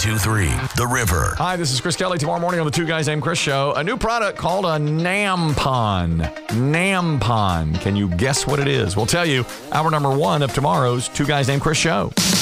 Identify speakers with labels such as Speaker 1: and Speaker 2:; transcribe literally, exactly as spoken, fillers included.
Speaker 1: two three The River.
Speaker 2: Hi, this is Chris Kelly. Tomorrow morning on the Two Guys Named Chris show, a new product called a Nampon. Nampon. Can you guess what it is? We'll tell you hour number one of tomorrow's Two Guys Named Chris show.